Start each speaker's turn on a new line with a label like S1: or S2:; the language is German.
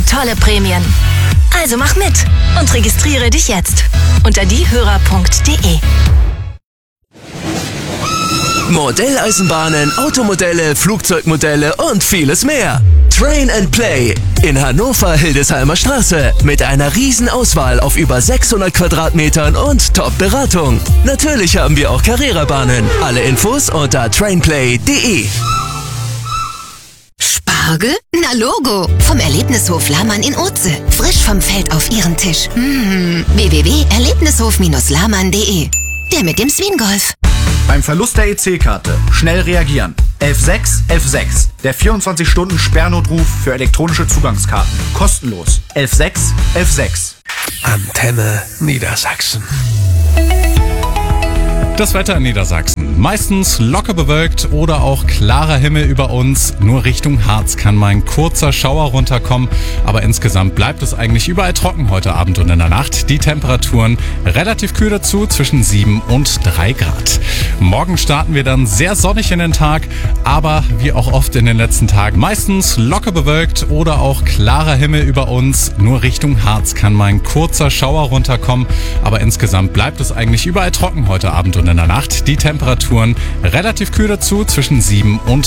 S1: tolle Prämien. Also mach mit und registriere dich jetzt unter diehörer.de.
S2: Modelleisenbahnen, Automodelle, Flugzeugmodelle und vieles mehr. Train and Play in Hannover-Hildesheimer Straße mit einer riesen Auswahl auf über 600 Quadratmetern und Top-Beratung. Natürlich haben wir auch Carrera-Bahnen. Alle Infos unter trainplay.de.
S3: Spargel? Na Logo! Vom Erlebnishof Lahmann in Oetze. Frisch vom Feld auf Ihren Tisch. www.erlebnishof-lahmann.de. Der mit dem Swingolf.
S4: Beim Verlust der EC-Karte schnell reagieren. 11611. Der 24-Stunden-Sperrnotruf für elektronische Zugangskarten. Kostenlos. 11611.
S5: Antenne Niedersachsen.
S6: Das Wetter in Niedersachsen. Meistens locker bewölkt oder auch klarer Himmel über uns. Nur Richtung Harz kann mal ein kurzer Schauer runterkommen. Aber insgesamt bleibt es eigentlich überall trocken heute Abend und in der Nacht. Die Temperaturen relativ kühl dazu, zwischen 7 und 3 Grad. Morgen starten wir dann sehr sonnig in den Tag. Aber wie auch oft in den letzten Tagen, meistens locker bewölkt oder auch klarer Himmel über uns. Nur Richtung Harz kann mal ein kurzer Schauer runterkommen. Aber insgesamt bleibt es eigentlich überall trocken heute Abend und in der Nacht. Die Temperaturen relativ kühl dazu, zwischen 7 und